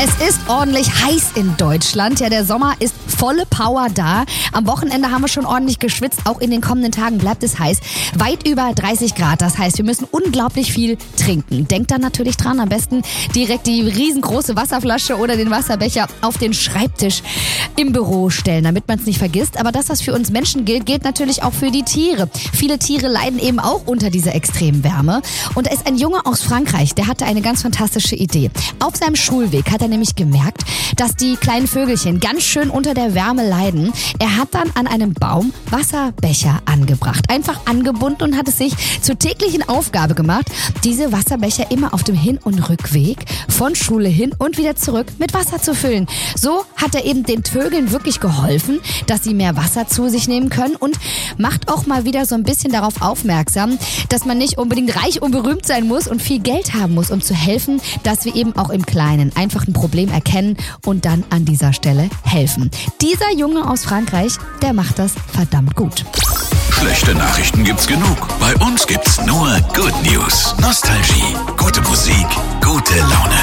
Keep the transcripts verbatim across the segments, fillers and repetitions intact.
Es ist ordentlich heiß in Deutschland. Ja, der Sommer ist volle Power da. Am Wochenende haben wir schon ordentlich geschwitzt. Auch in den kommenden Tagen bleibt es heiß. Weit über dreißig Grad. Das heißt, wir müssen unglaublich viel trinken. Denkt dann natürlich dran, am besten direkt die riesengroße Wasserflasche oder den Wasserbecher auf den Schreibtisch im Büro stellen, damit man es nicht vergisst. Aber das, was für uns Menschen gilt, gilt natürlich auch für die Tiere. Viele Tiere leiden eben auch unter dieser extremen Wärme. Und da ist ein Junge aus Frankreich, der hatte eine ganz fantastische Idee. Auf seinem Schulweg hat er nämlich gemerkt, dass die kleinen Vögelchen ganz schön unter der Wärme leiden. Er hat dann an einem Baum Wasserbecher angebracht. Einfach angebunden und hat es sich zur täglichen Aufgabe gemacht, diese Wasserbecher immer auf dem Hin- und Rückweg von Schule hin und wieder zurück mit Wasser zu füllen. So hat er eben den Vögeln wirklich geholfen, dass sie mehr Wasser zu sich nehmen können und macht auch mal wieder so ein bisschen darauf aufmerksam, dass man nicht unbedingt reich und berühmt sein muss und viel Geld haben muss, um zu helfen, dass wir eben auch im Kleinen einfach ein Problem erkennen und dann an dieser Stelle helfen. Dieser Junge aus Frankreich, der macht das verdammt gut. Schlechte Nachrichten gibt's genug. Bei uns gibt's nur Good News. Nostalgie. Gute Musik. Gute Laune.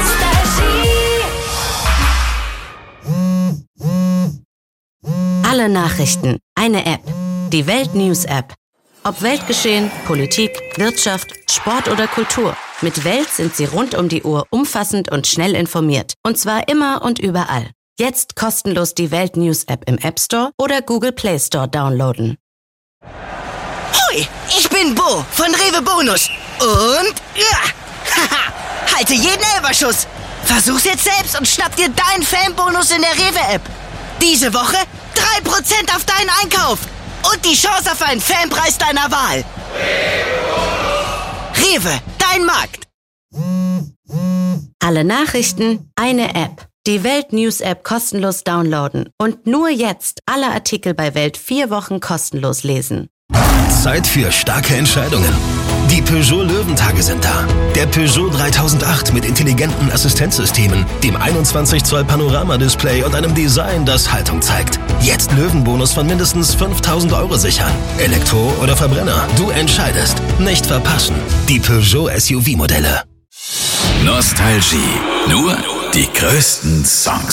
Alle Nachrichten. Eine App. Die Welt News App. Ob Weltgeschehen, Politik, Wirtschaft, Sport oder Kultur. Mit Welt sind Sie rund um die Uhr umfassend und schnell informiert. Und zwar immer und überall. Jetzt kostenlos die Welt News App im App Store oder Google Play Store downloaden. Hui, ich bin Bo von Rewe Bonus. Und ja, haha, halte jeden Elferschuss. Versuch's jetzt selbst und schnapp dir deinen Fanbonus in der Rewe App. Diese Woche drei Prozent auf deinen Einkauf. Und die Chance auf einen Fanpreis deiner Wahl. Rewe, dein Markt. Alle Nachrichten, eine App. Die Welt News App kostenlos downloaden. Und nur jetzt alle Artikel bei Welt vier Wochen kostenlos lesen. Zeit für starke Entscheidungen. Die Peugeot Löwentage sind da. Der Peugeot dreitausendacht mit intelligenten Assistenzsystemen, dem einundzwanzig Zoll Panorama-Display und einem Design, das Haltung zeigt. Jetzt Löwenbonus von mindestens fünftausend Euro sichern. Elektro oder Verbrenner, du entscheidest. Nicht verpassen. Die Peugeot S U V-Modelle. Nostalgie. Nur die größten Songs.